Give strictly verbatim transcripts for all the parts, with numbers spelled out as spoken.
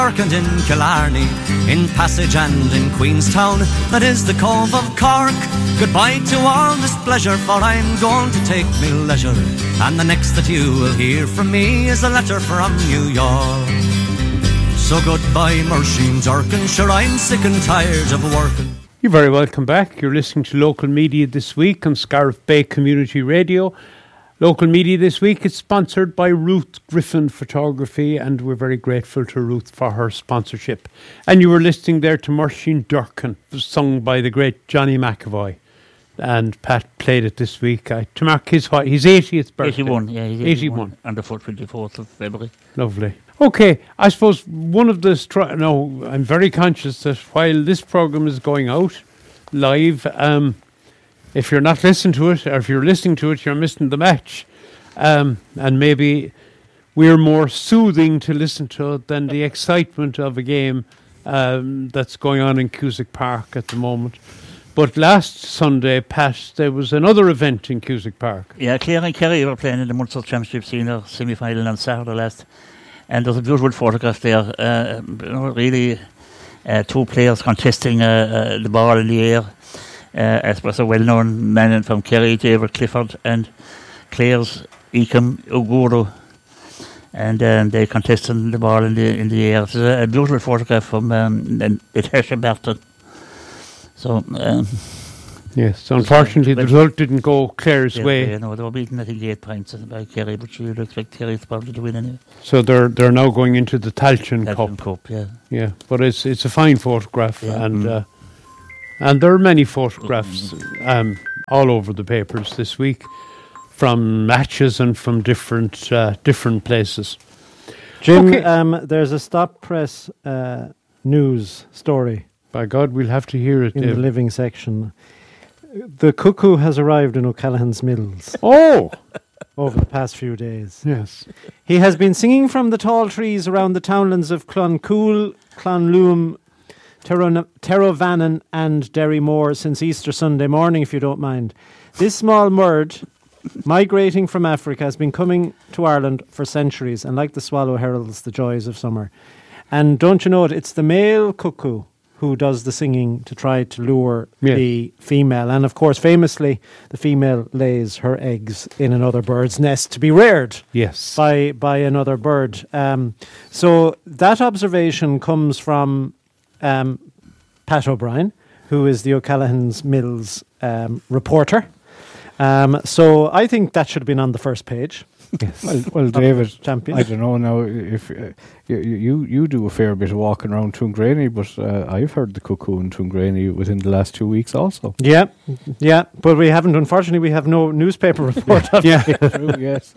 And in Killarney, in Passage and in Queenstown, that is the Cove of Cork. Goodbye to all displeasure, for I'm going to take me leisure. And the next that you will hear from me is a letter from New York. So goodbye, Moirsheen Durkin, sure I'm sick and tired of working. You're very welcome back. You're listening to Local Media This Week on Scariff Bay Community Radio. Local Media This Week is sponsored by Ruth Griffin Photography, and we're very grateful to Ruth for her sponsorship. And you were listening there to Moirsheen Durkin, sung by the great Johnny McAvoy. And Pat played it this week. I, to mark his, his eightieth birthday. eighty-one, yeah, he's eighty-one. eighty-one. On the twenty-fourth of February. Lovely. Okay, I suppose one of the... Stri- no, I'm very conscious that while this programme is going out live... Um, If you're not listening to it, or if you're listening to it, you're missing the match. Um, and maybe we're more soothing to listen to than the excitement of a game um, that's going on in Cusack Park at the moment. But last Sunday, Pat, there was another event in Cusack Park. Yeah, Clare and Kerry were playing in the Munster Championship senior semi-final on Saturday last. And there's a beautiful photograph there. Uh, you know, really, uh, two players contesting uh, uh, the ball in the air. Uh, as was a well-known man from Kerry, David Clifford, and Clare's Eakham Uguru, and um, they contested the ball in the in the air. It's a, a beautiful photograph from um, Natasha Barton. So, um, yes, unfortunately, the result didn't go Clare's yeah, way. Yeah, no, they were beaten, I think, eight points by Kerry, but you would expect Kerry probably to win anyway. So they're they're now going into the Tailteann Tailteann Cup. Cup, yeah, yeah, but it's it's a fine photograph, yeah. and. Mm. Uh, And there are many photographs um, all over the papers this week from matches and from different uh, different places. Jim, okay. um, there's a Stop Press uh, news story. By God, we'll have to hear it. In Dave. the living section. The cuckoo has arrived in O'Callaghan's Mills. Oh! Over the past few days. Yes. He has been singing from the tall trees around the townlands of Cloncool, Clonloom, Terrovannon and Derrymore since Easter Sunday morning, if you don't mind. This small bird, migrating from Africa, has been coming to Ireland for centuries, and like the swallow heralds the joys of summer. And don't you know it, it's the male cuckoo who does the singing to try to lure yeah. the female. And of course, famously, the female lays her eggs in another bird's nest to be reared yes. by, by another bird. Um, so that observation comes from Um, Pat O'Brien, who is the O'Callaghan's Mills um, reporter. Um, so I think that should have been on the first page. Yes. Well, well David, champion. I don't know now if uh, you, you you do a fair bit of walking around Toongraney, but uh, I've heard the cuckoo in Toongraney within the last two weeks also. Yeah, yeah, but we haven't. Unfortunately, we have no newspaper report of yeah, it. True, yes.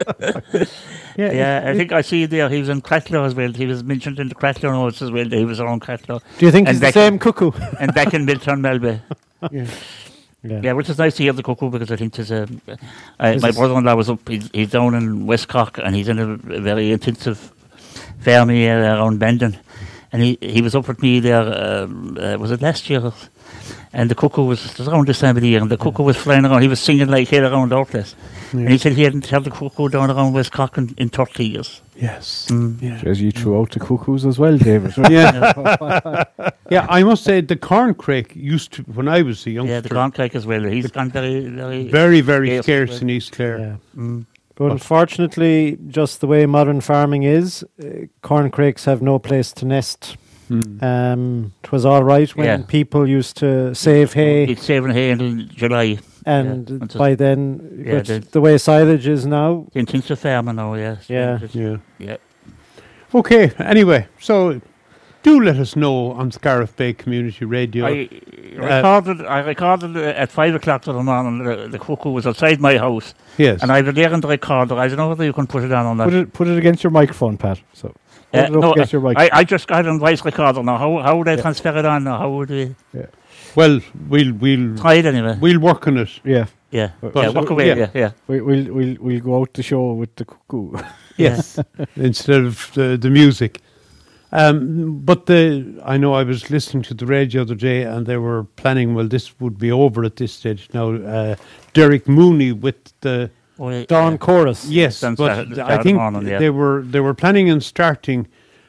yeah, yeah. I think I see there he was in Cratloe as well. He was mentioned in the Cratloe notes as well. He was around Cratloe. Do you think and it's the same cuckoo? And back in Milton Melby. Yeah. Yeah. yeah, which is nice to hear the cuckoo, because I think there's a. Uh, my brother-in-law was up. He's, he's down in West Cork, and he's in a, a very intensive farm area around Bandon, and he, he was up with me there. Um, uh, was it last year? And the cuckoo was, it was around this time of the year, and the cuckoo was flying around. He was singing like hell around our place, yeah. And he said he hadn't heard the cuckoo down around West Cork in, in thirty years. Yes. Mm. Yeah. As you threw out the cuckoos as well, David. yeah. yeah, I must say the corncrake used to, when I was a youngster. Yeah, the corncrake as well. He's gone very, very... Very, very scarce well. in East Clare. Yeah. Mm. But, but unfortunately, just the way modern farming is, uh, corncrakes have no place to nest. Mm. Um, it was all right when yeah. people used to save hay. It's saving hay until July. And yeah. by then, yeah, the, the way silage is now... Intensive farming now, yes. Yeah. Yeah. Yeah. Okay, anyway, so do let us know on Scariff Bay Community Radio. I recorded, uh, I recorded uh, at five o'clock in the morning, the, the cuckoo was outside my house. Yes. And I was there in the recorder. I don't know whether you can put it on or not. Put it, put it against your microphone, Pat. So. Uh, no, I, I just got it on voice recorder now. How how would I yeah. transfer it on now? How would we? Yeah. Well, we'll we'll try it anyway. We'll work on it. Yeah. Yeah. But yeah. Walk away. Yeah. Yeah. yeah. We, we'll we'll we'll go out the show with the cuckoo. Yes. Instead of the the music. Um, but the I know I was listening to the radio the other day, and they were planning. Well, this would be over at this stage now. Uh, Derek Mooney with the. Oh, yeah, Dawn yeah. Chorus. Yes, Dawn but start, I think morning, yeah. they were they were planning on starting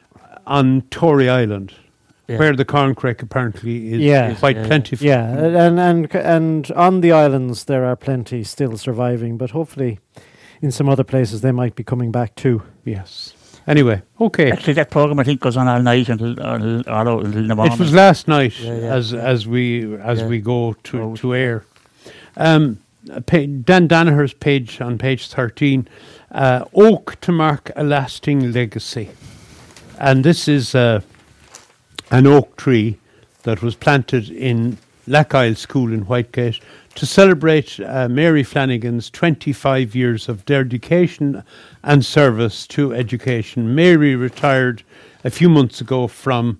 on Tory Island, Yeah. where the corncrake apparently is Yeah. quite Yeah, yeah. plentiful. Yeah, and and and on the islands there are plenty still surviving, but hopefully in some other places they might be coming back too. Yes. Anyway, okay. Actually, that program I think goes on all night until until, all out until the morning. It was last night Yeah, yeah, as yeah. as we as Yeah. we go to, Oh. to air. Um, pa- Dan Danaher's page on page thirteen, uh, oak to mark a lasting legacy, and this is uh, an oak tree that was planted in Lackisle School in Whitegate to celebrate uh, Mary Flanagan's twenty-five years of dedication and service to education. Mary retired a few months ago from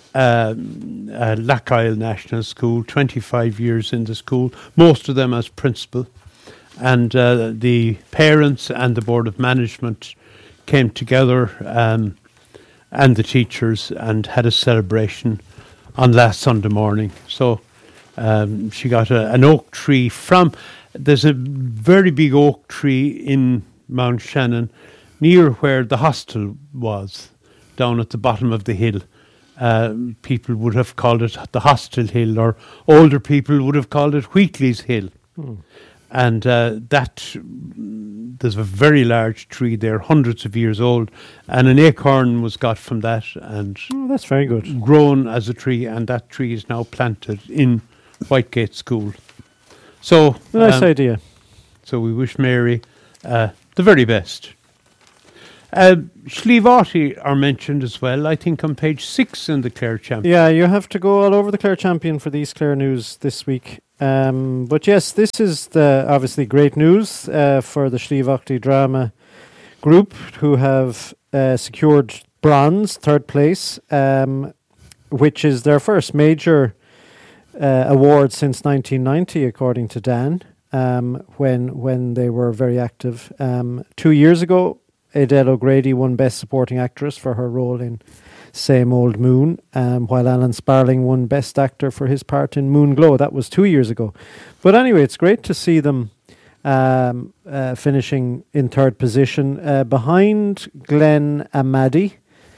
um, uh, Lackisle National School, twenty-five years in the school, most of them as principal. And uh, the parents and the Board of Management came together um, and the teachers and had a celebration on last Sunday morning. So um, she got a, an oak tree from, there's a very big oak tree in Mount Shannon near where the hostel was, down at the bottom of the hill. Uh, people would have called it the Hostel Hill, or older people would have called it Wheatley's Hill. Hmm. And uh, that, mm, there's a very large tree there, hundreds of years old, and an acorn was got from that and Oh, that's very good. grown as a tree, and that tree is now planted in Whitegate School. So, Nice um, idea. so we wish Mary uh, the very best. Uh, Slievati are mentioned as well, I think on page six in the Clare Champion. Yeah, you have to go all over the Clare Champion for these Clare news this week. Um, but yes, this is the obviously great news uh, for the Slievachty Drama group, who have uh, secured bronze, third place, um, which is their first major uh, award since nineteen ninety, according to Dan, um, when when they were very active. Um, two years ago, Adele O'Grady won Best Supporting Actress for her role in Same Old Moon, um, while Alan Sparling won Best Actor for his part in Moon Glow. That was two years ago. But anyway, it's great to see them um, uh, finishing in third position uh, behind Glenn Amadi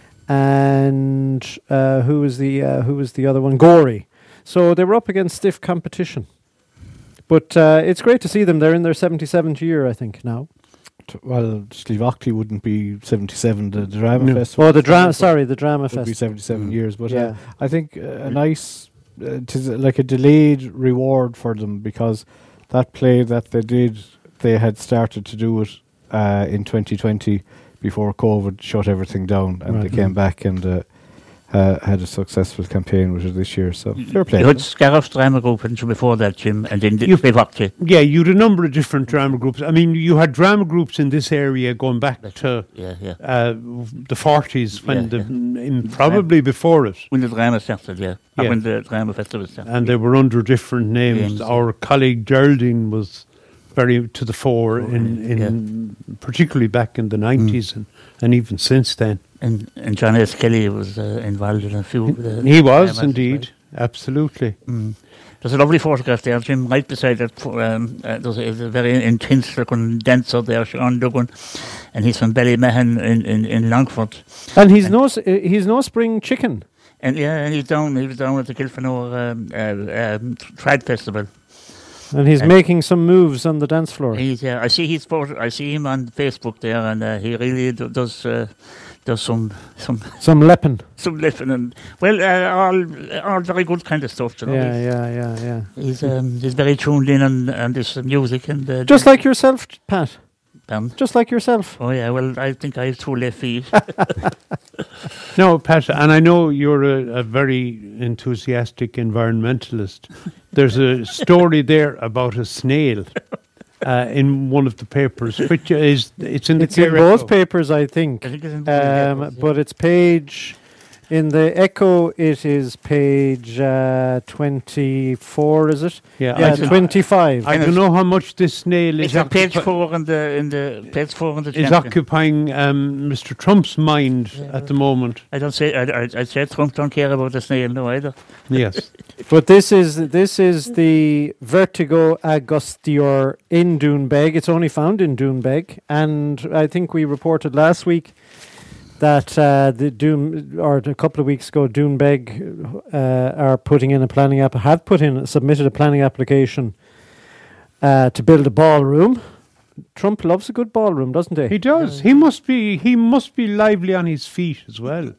and uh, who was the uh, who was the other one? Gorey. So they were up against stiff competition. But uh, it's great to see them. They're in their seventy-seventh year, I think, now. T- Well, Slievachty wouldn't be seventy-seven. The drama No. festival. Oh, the drama, sorry, the drama would be festival. seventy-seven Mm. years. But Yeah. uh, I think uh, a nice, uh, tis like a delayed reward for them, because that play that they did, they had started to do it uh, in twenty twenty before COVID shut everything down, and Right. they came back and uh, uh, had a successful campaign with it this year. So fair play. You had Scariff's drama group and before that, Jim, and then the You- Slievachty. Yeah, you had a number of different drama groups. I mean, you had drama groups in this area going back to Yeah, yeah. uh, the forties, when Yeah, the yeah. in probably before it, When the drama started, yeah. Or Yeah. when the drama festival started. and they were under different names. Names, yeah. Our colleague Geraldine was very to the fore Oh, in, yeah. in particularly back in the nineties and, and even since then. And, and John S. Kelly was uh, involved in a few of the He was dramas as indeed, absolutely. well. Mm. There's a lovely photograph there, Jim, right beside that. pho- Um, uh, there's, a, there's a very intense looking dancer there, Sean Duggan, and he's from Ballymahan in, in, in Longford. And he's no, s- uh, he's no spring chicken. And yeah, and he's down, he was down at the Kilfenor um, uh, um, Trad Festival. And he's And- making some moves on the dance floor. He's, uh, I see his photo, I see him on Facebook there, and uh, he really do, does uh, does some some Some leppin. some lifting and well, uh, all all very good kind of stuff. You know? Yeah, yeah, yeah, yeah. He's um, he's very tuned in on, on this music and uh, Just like yourself, Pat. um, Just like yourself. oh yeah, well I think I have two left feet. No, Pat, and I know you're a, a very enthusiastic environmentalist. There's a story there about a snail uh, in one of the papers, which is it's in the It's in Clare both Echo. papers, I think. I think it's in both papers, Um, yeah. but it's page in the Echo. It is page uh, twenty-four. Is it? Yeah, Yeah, I, don't- twenty-five. I don't know how much this snail is. It's on page occupi- four in the in the page four in the is champion. occupying um, Mister Trump's mind Yeah, at the moment. I don't say I, I, I said Trump don't care about the snail no either. Yes. But this is this is the Vertigo Augustior in Doonbeg. It's only found in Doonbeg, and I think we reported last week that uh, the Doon, or a couple of weeks ago, Doonbeg uh, are putting in a planning app, have put in, submitted a planning application uh, to build a ballroom. Trump loves a good ballroom, doesn't he? He does. He must be. He must be lively on his feet as well.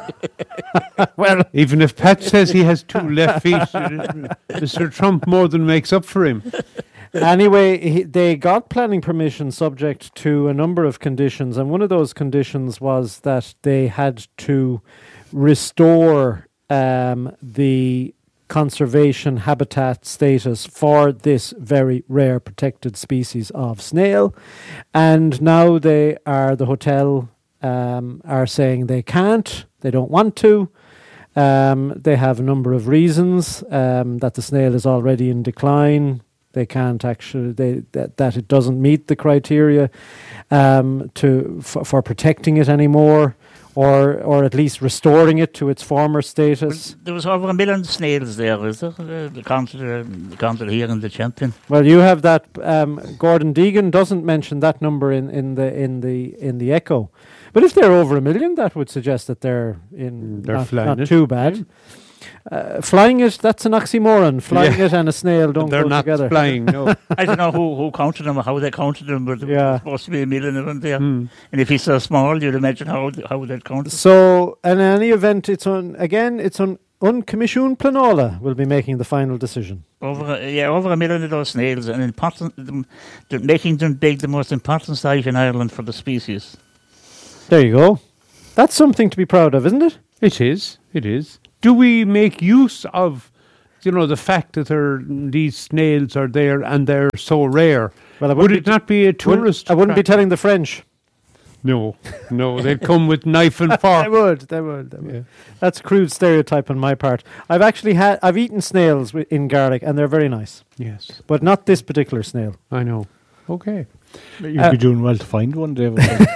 Well, even if Pat says he has two left feet, Mister Trump more than makes up for him. Anyway, he, they got planning permission subject to a number of conditions, and one of those conditions was that they had to restore um, the conservation habitat status for this very rare protected species of snail. And now they are, the hotel um, are saying they can't, they don't want to. Um, they have a number of reasons, um, that the snail is already in decline. They can't actually, they, that, that it doesn't meet the criteria um, to for, for protecting it anymore, or or at least restoring it to its former status. Well, there was over a million snails there, is there? Uh, the counter, the counter here in the Champion. Well, you have that. Um, Gordon Deegan doesn't mention that number in, in the in the in the Echo, but if they're over a million, that would suggest that they're in They're not, flying not it. too bad. Uh, flying it, that's an oxymoron. Flying Yeah. it and a snail don't They're go not together. flying. No. I don't know who, who counted them or how they counted them, but there Yeah. was supposed to be a million of them there. Hmm. And if he's so small, you'd imagine how how they'd count them. So, in any event, it's on again. It's on Uncommission Planola will be making the final decision. Over a, yeah, over a million of those snails, and important, them, they're making them big, the most important site in Ireland for the species. There you go. That's something to be proud of, isn't it? It is. It is. Do we make use of, you know, the fact that there, these snails are there and they're so rare? Well, I Would it not be a tourist? I wouldn't be attraction? telling the French. No, no, they'd come with knife and They fork. would. They would. They would. Yeah. That's a crude stereotype on my part. I've actually had. I've eaten snails wi- in Garlic, and they're very nice, Yes, but not this particular snail. I know. Okay. You'd Uh, be doing well to find one, David.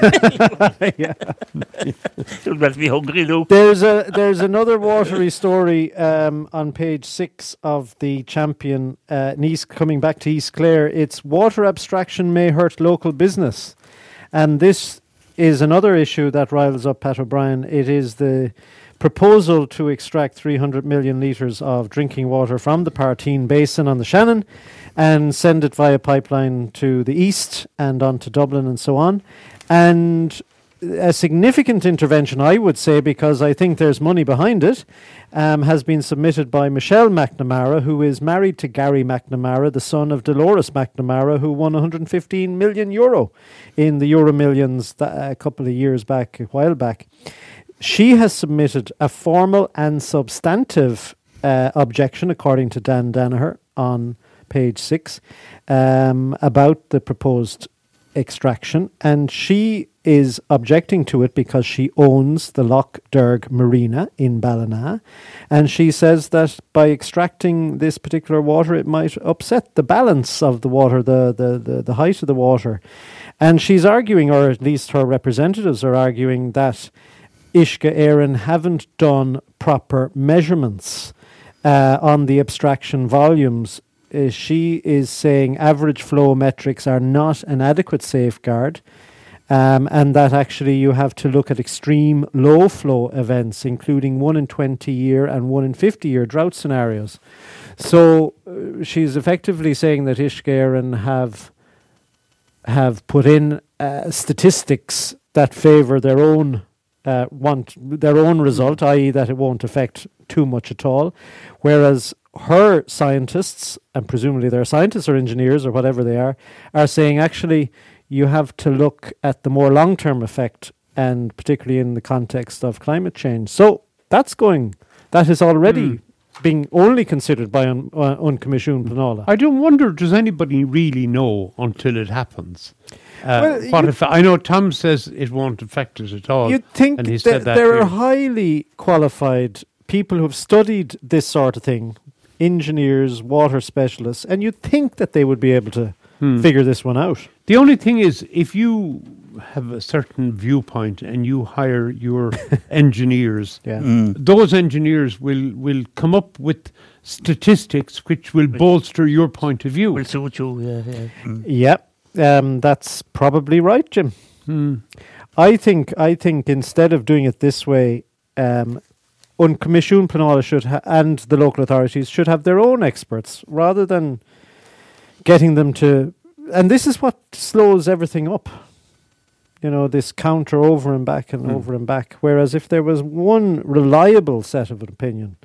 You'll better be hungry, Luke. There's a there's another watery story um, on page six of the Champion. Uh, Nice coming back to East Clare. It's water abstraction may hurt local business, and this is another issue that riles up Pat O'Brien. It is the proposal to extract three hundred million litres of drinking water from the Partine Basin on the Shannon and send it via pipeline to the east and on to Dublin and so on. And a significant intervention, I would say, because I think there's money behind it, um, has been submitted by Michelle McNamara, who is married to Gary McNamara, the son of Dolores McNamara, who won one hundred fifteen million euro in the Euro Millions th- a couple of years back, a while back. She has submitted a formal and substantive uh, objection, according to Dan Danaher, on page six, um, about the proposed extraction, and she is objecting to it because she owns the Loch Derg Marina in Ballina, and she says that by extracting this particular water, it might upset the balance of the water, the the the, the height of the water, and she's arguing, or at least her representatives are arguing, that Uisce Éireann haven't done proper measurements uh, on the abstraction volumes. Uh, she is saying average flow metrics are not an adequate safeguard, um, and that actually you have to look at extreme low flow events, including one in twenty year and one in fifty year drought scenarios. So uh, she's effectively saying that Uisce Éireann have have put in uh, statistics that favour their own uh, want their own result, that is, that it won't affect too much at all, whereas her scientists, and presumably they're scientists or engineers or whatever they are, are saying actually you have to look at the more long-term effect, and particularly in the context of climate change. So that's going, that is already Mm. being only considered by un, uh, Uncommission Planola. I don't wonder, does anybody really know until it happens? Uh, Well, what you- if I know Tom says it won't affect us at all. You'd think and he that said that there are really. highly qualified people who have studied this sort of thing, engineers, water specialists, and you'd think that they would be able to Hmm. figure this one out. The only thing is, if you have a certain viewpoint and you hire your engineers, Yeah. Mm. those engineers will, will come up with statistics which will bolster your point of view. Will suit you, yeah, yeah. Mm. Yep, um, that's probably right, Jim. Hmm. I think I think instead of doing it this way, um, Un Comisiún Pleanála should ha- and the local authorities should have their own experts rather than getting them to. And this is what slows everything up. You know, this counter over and back and Mm. over and back. Whereas if there was one reliable set of an opinion,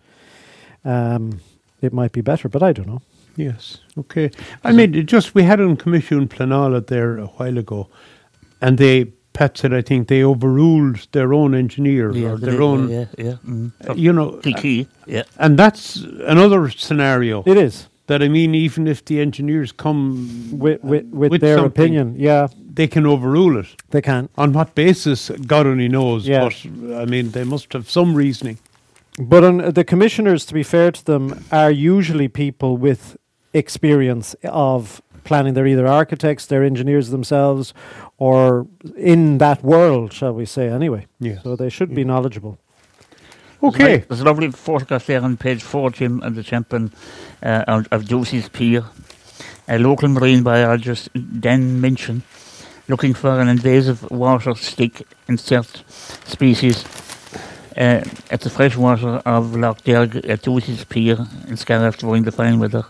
um, it might be better. But I don't know. Yes. Okay. I mean, it just we had on Commission Pleanála there a while ago, and they, Pat said, I think they overruled their own engineer Yeah, or they their did, own, yeah, yeah. Mm. uh, you know, Kiki, yeah. and that's another scenario It is that I mean, even if the engineers come with with, with, with their something, opinion. Yeah, they can overrule it. they can. On what basis, God only knows. Yeah. But I mean, they must have some reasoning. But on, uh, the commissioners, to be fair to them, are usually people with experience of planning. They're either architects, they're engineers themselves, or in that world, shall we say, anyway. Yes. So they should be knowledgeable. Okay. There's a lovely photograph there on page four, Jim, of the champion uh, of, of Ducey's Pier. A local marine biologist, Dan Minchin, looking for an invasive water stick insect species uh, at the freshwater of Loch Derg at Ducey's Pier in Scariff during the fine weather.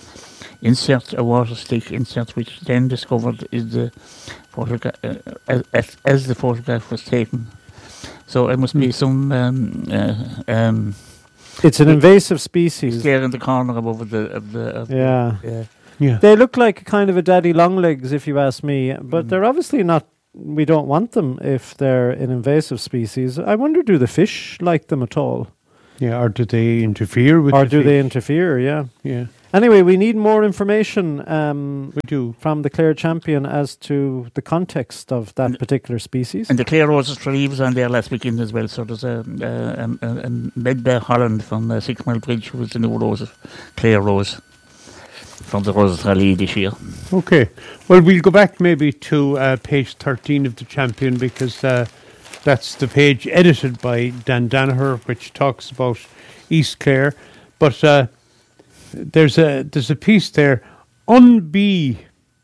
Insert a water stick insert, which then discovered is the photograph uh, as, as, as the photograph was taken. So it must be Mm. some um, uh, um, It's an invasive species. there in the corner above the of the of Yeah. The, yeah. Yeah. They look like kind of a daddy longlegs, if you ask me, but Mm. they're obviously not. We don't want them if they're an invasive species. I wonder, do the fish like them at all? Yeah. Or do they interfere with Or the do they fish? interfere? Yeah. Yeah. Anyway, we need more information um, We do. from the Clare champion as to the context of that And- particular species. And the Clare Roses tree was on there last weekend as well. So there's a, a, a, a Medbear Holland from uh, Six Mile Bridge, who was the new rose, Clare Rose, from the Roses Rally this year. Okay. Well, we'll go back maybe to uh, page thirteen of the Champion, because uh, that's the page edited by Dan Danaher, which talks about East Clare. But uh, there's a there's a piece there, Unbee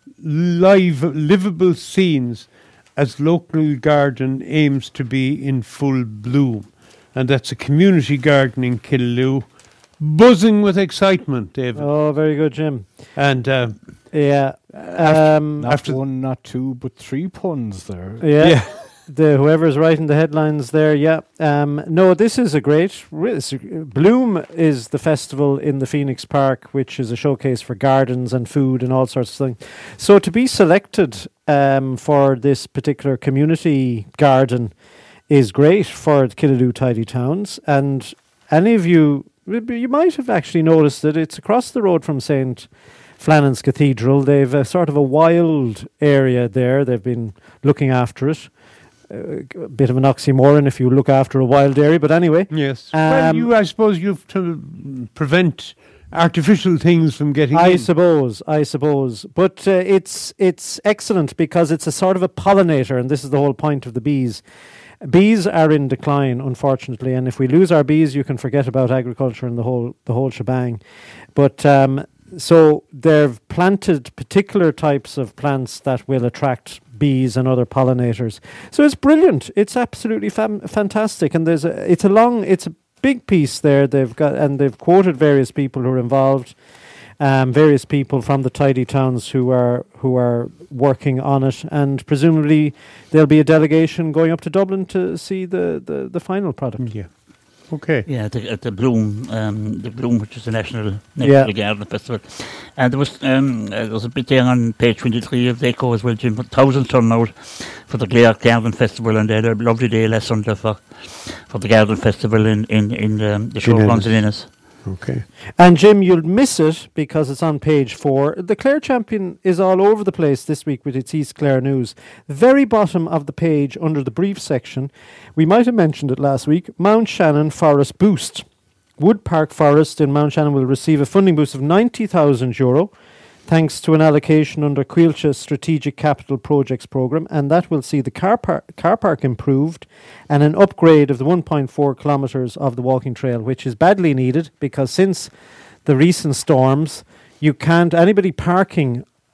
live livable scenes as local garden aims to be in full bloom, and that's a community garden in Killaloe, buzzing with excitement, David. Oh, very good, Jim. And uh, Yeah. Um, Not After- one, not two, but three puns there. yeah. The whoever's writing the headlines there, yeah. Um, no, this is a great. re- it's a- Bloom is the festival in the Phoenix Park, which is a showcase for gardens and food and all sorts of things. So to be selected um, for this particular community garden is great for Killaloe Tidy Towns. And any of you, you might have actually noticed that it's across the road from Saint Flannan's Cathedral. They've a sort of a wild area there. They've been looking after it. Uh, a bit of an oxymoron if you look after a wild area, but anyway. yes, well, Um, you I suppose you've to prevent artificial things from getting I in. suppose, I suppose, but uh, it's it's excellent because it's a sort of a pollinator, and this is the whole point of the bees. Bees are in decline, unfortunately, and if we lose our bees, you can forget about agriculture and the whole the whole shebang. But um, so they've planted particular types of plants that will attract bees and other pollinators. So it's brilliant. It's absolutely fam- fantastic. And there's a, it's a long, it's a big piece there. They've got, and they've quoted various people who are involved, um, various people from the Tidy Towns who are who are working on it, and presumably there'll be a delegation going up to Dublin to see the the, the final product. Yeah. Okay. Yeah, at the, at the Bloom, um, the Bloom, which is the national national Yeah. garden festival, and there was um, uh, there was a bit there on page twenty-three of the Echo as well, Jim. Thousands turned out for the Clare Garden Festival, and they had a lovely day last Sunday for for the Garden Festival in in in um, the show In runs in Ennis. Ennis. Okay. And Jim, you'll miss it because it's on page four. The Clare Champion is all over the place this week with its East Clare news. Very bottom of the page under the brief section, we might have mentioned it last week, Mount Shannon Forest Boost. Wood Park Forest in Mount Shannon will receive a funding boost of ninety thousand euro thanks to an allocation under Coillte Strategic Capital Projects Programme, and that will see the car, par- car park improved and an upgrade of the one point four kilometres of the walking trail, which is badly needed because since the recent storms, you can't, anybody parking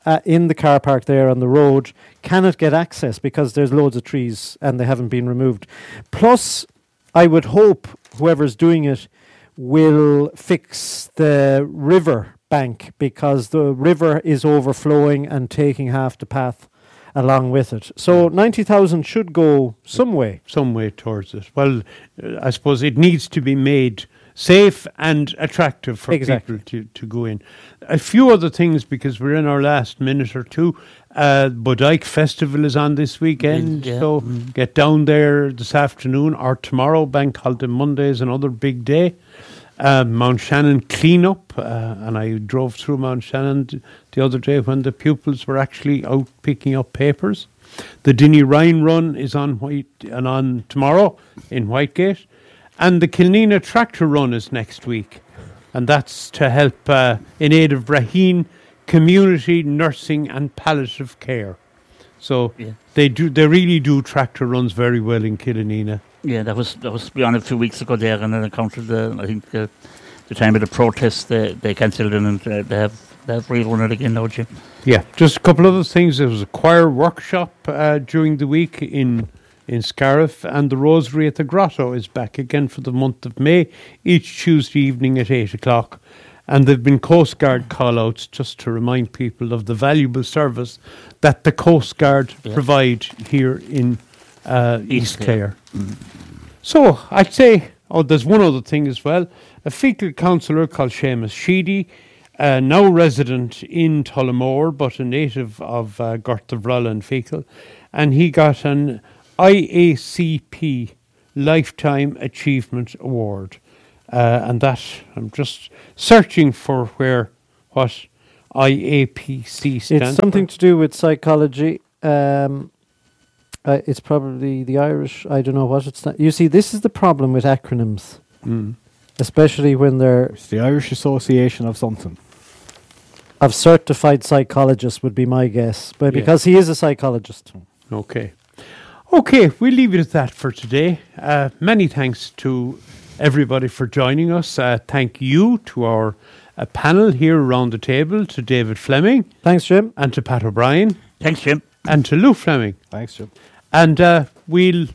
uh, in the car park there on the road cannot get access because there's loads of trees and they haven't been removed. Plus, I would hope whoever's doing it will fix the river bank because the river is overflowing and taking half the path along with it. So ninety thousand should go some way. Some way towards it. Well, uh, I suppose it needs to be made safe and attractive for Exactly. people to, to go in. A few other things, because we're in our last minute or two. Uh, Bodike Festival is on this weekend, Yeah. so get down there this afternoon or tomorrow. Bank Holiday Monday is another big day. Uh, Mount Shannon cleanup, uh, and I drove through Mount Shannon d- the other day when the pupils were actually out picking up papers. The Dinny Rhine Run is on White and on tomorrow in Whitegate, and the Kilnina Tractor Run is next week, and that's to help uh, in aid of Braheen community nursing and palliative care. So Yeah. they do, they really do tractor runs very well in Killanena. Yeah, that was that was beyond a few weeks ago there, and then encountered the I think the, the time of the protest they they cancelled it, and uh, they have they have rerun it again now, Jim. Yeah, just a couple other things. There was a choir workshop uh, during the week in in Scariff, and the Rosary at the Grotto is back again for the month of May, each Tuesday evening at eight o'clock. And there have been Coast Guard call-outs just to remind people of the valuable service that the Coast Guard Yeah. provide here in uh, East East Clare. Clare. So I'd say, oh, there's one other thing as well. A fecal counsellor called Seamus Sheedy, uh, now resident in Tullamore, but a native of uh, Gorthavrulla and Fecal, and he got an I A C P Lifetime Achievement Award. Uh, and that, I'm just searching for where, what I A P C stands It's something for. to do with psychology. Um, uh, it's probably the Irish. I don't know what it's. Not. You see, this is the problem with acronyms, Mm. especially when they're It's the Irish Association of something. of certified psychologists. Would be my guess, but Yeah. because he is a psychologist. Okay. Okay, we'll leave it at that for today. Uh, many thanks to everybody for joining us. Uh, thank you to our uh, panel here around the table, to David Fleming Thanks, Jim. and to Pat O'Brien Thanks, Jim. and to Lou Fleming. Thanks, Jim. And uh, we'll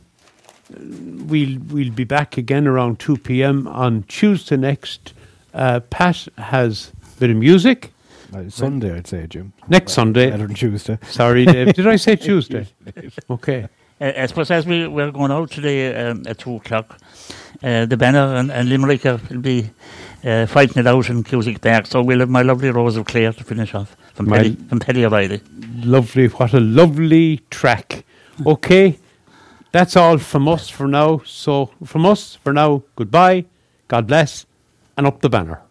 we'll we'll be back again around two p.m. on Tuesday next. Uh, Pat has a bit of music Uh, Sunday, I'd say, Jim. next Sunday. Better than Tuesday. Sorry, Dave. Did I say Tuesday? Okay. Uh, I suppose as we, we're going out today um, at two o'clock, uh, the Banner and, and Limerick uh, will be uh, fighting it out in Cusick Park. So we'll have My Lovely Rose of Clare to finish off from My- Paddy, from Paddy O'Reilly. Lovely. What a lovely track. Okay. That's all from us for now. So from us for now, goodbye, God bless, and up the banner.